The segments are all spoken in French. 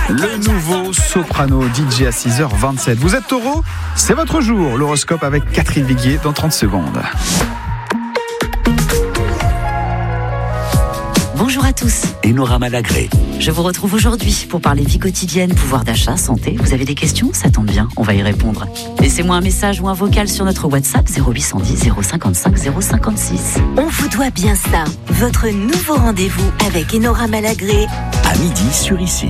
Le nouveau soprano DJ à 6h27. Vous êtes Taureau, c'est votre jour. L'horoscope avec Catherine Viguier dans 30 secondes. Bonjour à tous. Enora Malagré. Je vous retrouve aujourd'hui pour parler vie quotidienne, pouvoir d'achat, santé. Vous avez des questions ? Ça tombe bien, on va y répondre. Laissez-moi un message ou un vocal sur notre WhatsApp 0810 055 056. On vous doit bien ça. Votre nouveau rendez-vous avec Enora Malagré. À midi sur Ici.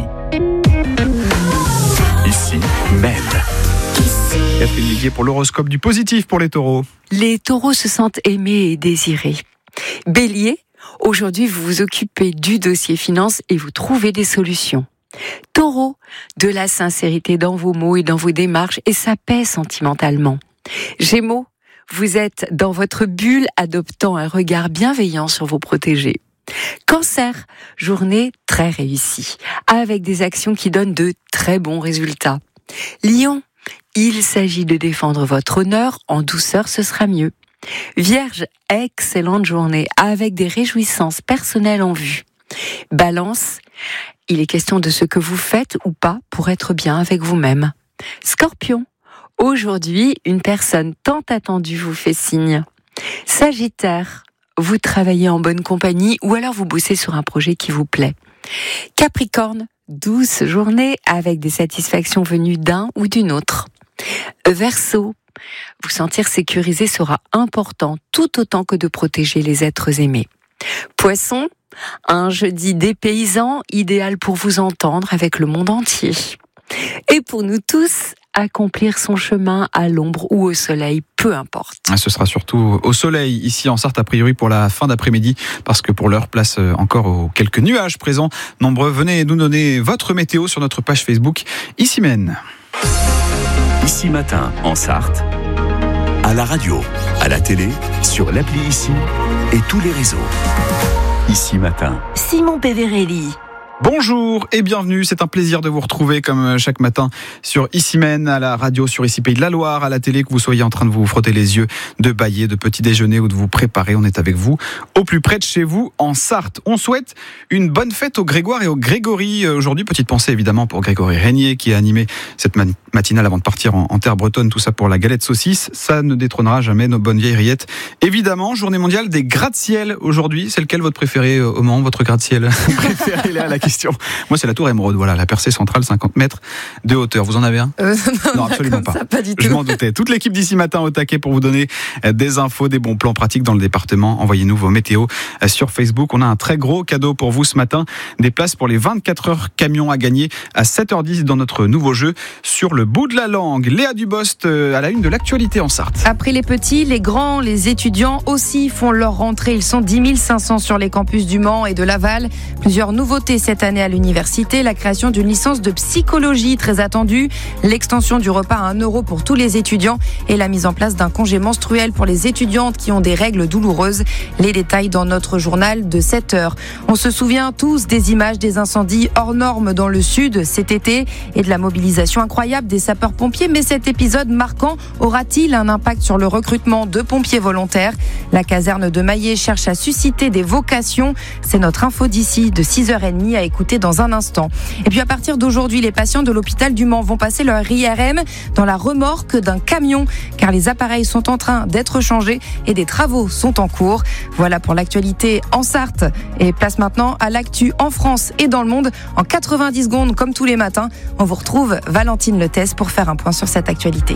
Ici même. Catherine Viguier pour l'horoscope du positif pour les taureaux. Les taureaux se sentent aimés et désirés. Bélier, aujourd'hui vous vous occupez du dossier finance et vous trouvez des solutions. Taureau, de la sincérité dans vos mots et dans vos démarches et ça paie sentimentalement. Gémeaux, vous êtes dans votre bulle adoptant un regard bienveillant sur vos protégés. Cancer, journée très réussie, avec des actions qui donnent de très bons résultats. Lion, il s'agit de défendre votre honneur, en douceur ce sera mieux. Vierge, excellente journée, avec des réjouissances personnelles en vue. Balance, il est question de ce que vous faites ou pas pour être bien avec vous-même. Scorpion, aujourd'hui, une personne tant attendue vous fait signe. Sagittaire, vous travaillez en bonne compagnie ou alors vous bossez sur un projet qui vous plaît. Capricorne, douce journée avec des satisfactions venues d'un ou d'une autre. Verseau, vous sentir sécurisé sera important tout autant que de protéger les êtres aimés. Poisson, un jeudi dépaysant, idéal pour vous entendre avec le monde entier. Et pour nous tous, accomplir son chemin à l'ombre ou au soleil, peu importe. Ce sera surtout au soleil, ici en Sarthe, a priori pour la fin d'après-midi, parce que pour l'heure, place encore aux quelques nuages présents. Nombreux, venez nous donner votre météo sur notre page Facebook, Ici Mène. Ici matin en Sarthe, à la radio, à la télé, sur l'appli Ici et tous les réseaux. Ici matin. Simon Peverelli. Bonjour et bienvenue, c'est un plaisir de vous retrouver comme chaque matin sur Ici Mène, à la radio sur Ici Pays de la Loire, à la télé, que vous soyez en train de vous frotter les yeux, de bâiller, de petit déjeuner ou de vous préparer, on est avec vous au plus près de chez vous en Sarthe. On souhaite une bonne fête aux Grégoire et aux Grégory. Aujourd'hui, petite pensée évidemment pour Grégory Régnier qui a animé cette matinale avant de partir en terre bretonne, tout ça pour la galette saucisse. Ça ne détrônera jamais nos bonnes vieilles rillettes. Évidemment, journée mondiale des gratte-ciel aujourd'hui. C'est lequel votre préféré au Mans, votre gratte-ciel préféré là à la question. Moi, c'est la tour émeraude, voilà, la percée centrale, 50 mètres de hauteur. Vous en avez un ? Non, absolument pas. Ça, pas du tout. Je m'en doutais. Toute l'équipe d'Ici Matin au taquet pour vous donner des infos, des bons plans pratiques dans le département. Envoyez-nous vos météos sur Facebook. On a un très gros cadeau pour vous ce matin. Des places pour les 24 heures camions à gagner à 7h10 dans notre nouveau jeu sur le bout de la langue. Léa Dubost à la une de l'actualité en Sarthe. Après les petits, les grands, les étudiants aussi font leur rentrée. Ils sont 10 500 sur les campus du Mans et de Laval. Plusieurs nouveautés cette année à l'université. La création d'une licence de psychologie très attendue. L'extension du repas à 1 € pour tous les étudiants. Et la mise en place d'un congé menstruel pour les étudiantes qui ont des règles douloureuses. Les détails dans notre journal de 7h. On se souvient tous des images des incendies hors normes dans le sud cet été et de la mobilisation incroyable des sapeurs-pompiers. Mais cet épisode marquant aura-t-il un impact sur le recrutement de pompiers volontaires ? La caserne de Maillé cherche à susciter des vocations. C'est notre info d'ici de 6h30 à écouter dans un instant. Et puis à partir d'aujourd'hui, les patients de l'hôpital du Mans vont passer leur IRM dans la remorque d'un camion car les appareils sont en train d'être changés et des travaux sont en cours. Voilà pour l'actualité en Sarthe. Et place maintenant à l'actu en France et dans le monde. En 90 secondes, comme tous les matins, on vous retrouve Valentine Letès pour faire un point sur cette actualité.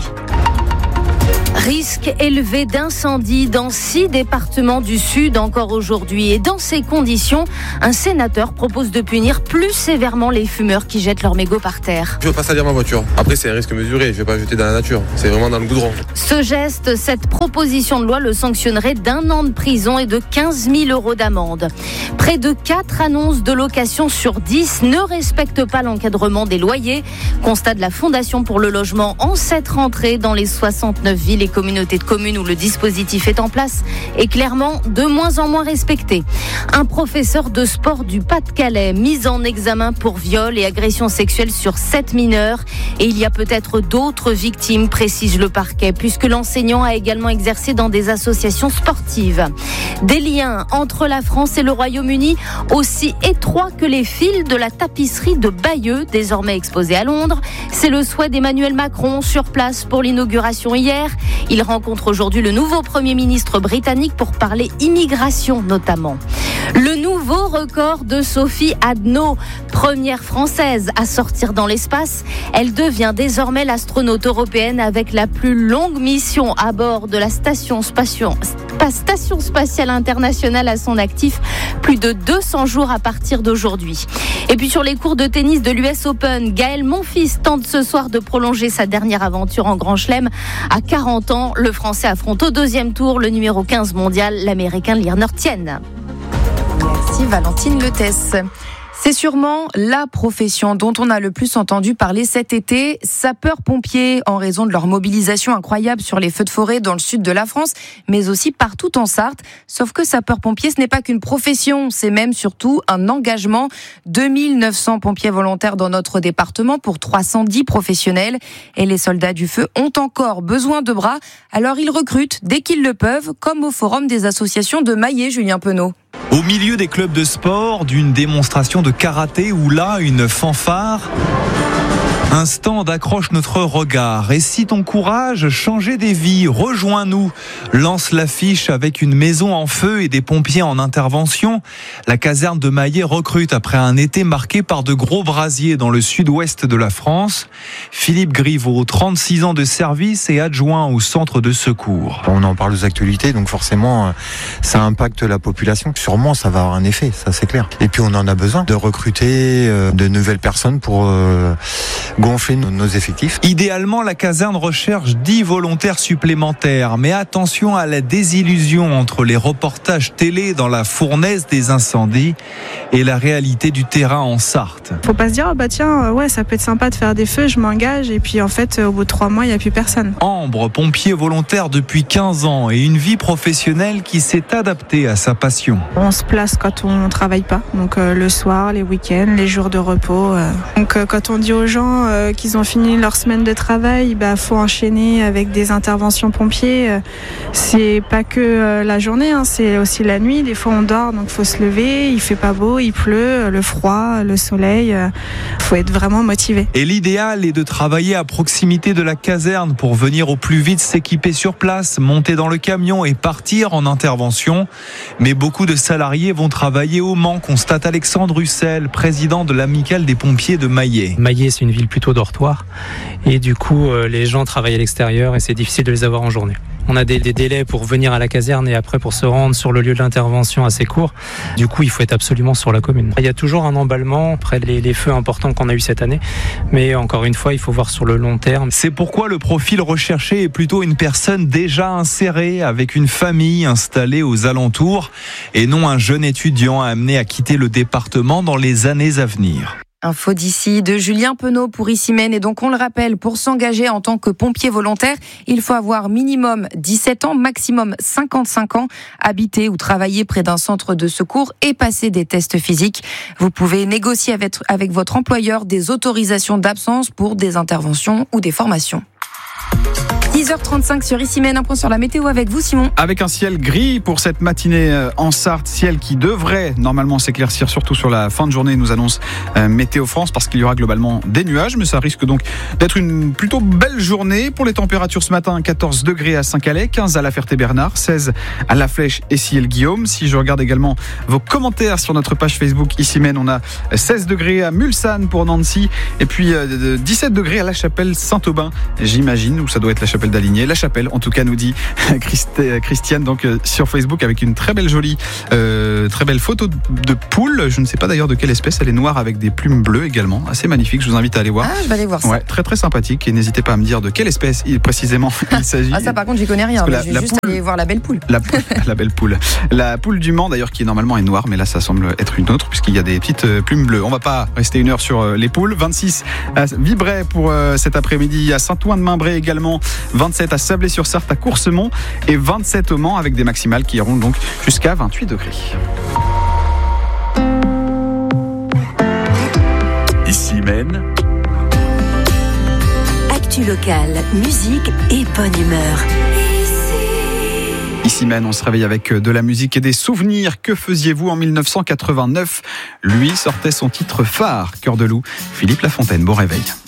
Risque élevé d'incendie dans 6 départements du Sud encore aujourd'hui. Et dans ces conditions, un sénateur propose de punir plus sévèrement les fumeurs qui jettent leurs mégots par terre. Je veux pas salir ma voiture. Après, c'est un risque mesuré. Je vais pas jeter dans la nature. C'est vraiment dans le goudron. Ce geste, cette proposition de loi le sanctionnerait d'1 an de prison et de 15 000 € d'amende. Près de 4 annonces de location sur 10 ne respectent pas l'encadrement des loyers. Constat de la Fondation pour le logement en cette rentrée dans les 69 villes les communautés de communes où le dispositif est en place est clairement de moins en moins respecté. Un professeur de sport du Pas-de-Calais mis en examen pour viol et agression sexuelle sur 7 mineurs. Et il y a peut-être d'autres victimes, précise le parquet, puisque l'enseignant a également exercé dans des associations sportives. Des liens entre la France et le Royaume-Uni aussi étroits que les fils de la tapisserie de Bayeux, désormais exposée à Londres. C'est le souhait d'Emmanuel Macron sur place pour l'inauguration hier. Il rencontre aujourd'hui le nouveau Premier ministre britannique pour parler immigration notamment. Le nouveau record de Sophie Adno, première française à sortir dans l'espace. Elle devient désormais l'astronaute européenne avec la plus longue mission à bord de la Station spatiale internationale à son actif. Plus de 200 jours à partir d'aujourd'hui. Et puis sur les cours de tennis de l'US Open, Gaël Monfils tente ce soir de prolonger sa dernière aventure en Grand Chelem. À 40 ans, le Français affronte au deuxième tour le numéro 15 mondial, l'Américain Lierner Tien. Merci Valentine Letès. C'est sûrement la profession dont on a le plus entendu parler cet été, sapeurs-pompiers, en raison de leur mobilisation incroyable sur les feux de forêt dans le sud de la France, mais aussi partout en Sarthe. Sauf que sapeurs-pompiers, ce n'est pas qu'une profession, c'est même surtout un engagement. 2900 pompiers volontaires dans notre département pour 310 professionnels. Et les soldats du feu ont encore besoin de bras, alors ils recrutent dès qu'ils le peuvent, comme au forum des associations de Maillé, Julien Penaud. Au milieu des clubs de sport, d'une démonstration de karaté ou là, une fanfare, un stand accroche notre regard. Et si ton courage changeait des vies, rejoins-nous. Lance l'affiche avec une maison en feu et des pompiers en intervention. La caserne de Maillé recrute après un été marqué par de gros brasiers dans le sud-ouest de la France. Philippe Griveaux, 36 ans de service et adjoint au centre de secours. On en parle aux actualités, donc forcément, ça impacte la population. Sûrement, ça va avoir un effet, ça c'est clair. Et puis on en a besoin de recruter de nouvelles personnes pour gonfler nos effectifs. Idéalement, la caserne recherche 10 volontaires supplémentaires. Mais attention à la désillusion entre les reportages télé dans la fournaise des incendies et la réalité du terrain en Sarthe. Faut pas se dire, ça peut être sympa de faire des feux, je m'engage. Et puis en fait, au bout de 3 mois, il n'y a plus personne. Ambre, pompier volontaire depuis 15 ans et une vie professionnelle qui s'est adaptée à sa passion. On se place quand on ne travaille pas. Donc le soir, les week-ends, les jours de repos. Donc quand on dit aux gens qu'ils ont fini leur semaine de travail, faut enchaîner avec des interventions pompiers. C'est pas que la journée, c'est aussi la nuit. Des fois on dort, donc faut se lever, il fait pas beau, il pleut, le froid, le soleil. Faut être vraiment motivé. Et l'idéal est de travailler à proximité de la caserne pour venir au plus vite s'équiper sur place, monter dans le camion et partir en intervention. Mais beaucoup de salariés vont travailler au Mans, constate Alexandre Hussel, président de l'amicale des pompiers de Maillé. Maillé, c'est une ville plutôt dortoir et du coup les gens travaillent à l'extérieur et c'est difficile de les avoir en journée. On a des délais pour venir à la caserne et après pour se rendre sur le lieu de l'intervention assez court. Du coup, il faut être absolument sur la commune. Il y a toujours un emballement après les feux importants qu'on a eu cette année, mais encore une fois, il faut voir sur le long terme. C'est pourquoi le profil recherché est plutôt une personne déjà insérée avec une famille installée aux alentours et non un jeune étudiant amené à quitter le département dans les années à venir. Info d'ici de Julien Penaud pour Issy-Mène. Et donc on le rappelle, pour s'engager en tant que pompier volontaire, il faut avoir minimum 17 ans, maximum 55 ans, habiter ou travailler près d'un centre de secours et passer des tests physiques. Vous pouvez négocier avec votre employeur des autorisations d'absence pour des interventions ou des formations. 10h35 sur Issy-Mène, un point sur la météo avec vous Simon. Avec un ciel gris pour cette matinée en Sarthe, ciel qui devrait normalement s'éclaircir surtout sur la fin de journée, nous annonce Météo France, parce qu'il y aura globalement des nuages, mais ça risque donc d'être une plutôt belle journée. Pour les températures ce matin, 14 degrés à Saint-Calais, 15 à La Ferté-Bernard, 16 à La Flèche et Ciel-Guillaume. Si je regarde également vos commentaires sur notre page Facebook Issy-Mène, on a 16 degrés à Mulsanne pour Nancy et puis 17 degrés à La Chapelle Saint-Aubin, j'imagine, ou ça doit être La Chapelle d'Aligné. La Chapelle, en tout cas, nous dit Christiane, donc sur Facebook, avec une très belle photo de poule. Je ne sais pas d'ailleurs de quelle espèce. Elle est noire avec des plumes bleues également. Assez magnifique. Je vous invite à aller voir. Ah, je vais aller voir ça. Ouais, très très sympathique. Et n'hésitez pas à me dire de quelle espèce précisément il s'agit. Ah, ça par contre, j'y connais rien. Je vais juste aller voir la belle poule. La belle poule. La poule du Mans, d'ailleurs, qui normalement est noire, mais là, ça semble être une autre puisqu'il y a des petites plumes bleues. On va pas rester une heure sur les poules. 26 à Vibray pour cet après-midi. À Saint-Ouen de Mimbray également. 20 27 à Sablé-sur-Sarthe, à Coursemont et 27 au Mans, avec des maximales qui iront donc jusqu'à 28 degrés. Ici Maine. Actu locale, musique et bonne humeur. Ici Maine, on se réveille avec de la musique et des souvenirs. Que faisiez-vous en 1989 ? Lui sortait son titre phare, Cœur de loup. Philippe Lafontaine, bon réveil.